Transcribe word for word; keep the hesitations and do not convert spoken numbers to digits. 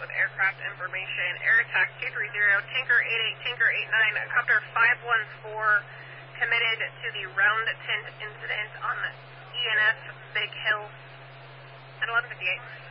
with aircraft information. Air attack two three zero, Tanker eight eight, Tanker eight nine, Copter five one four, committed to the round tent incident on E N S Big Hill at eleven fifty-eight.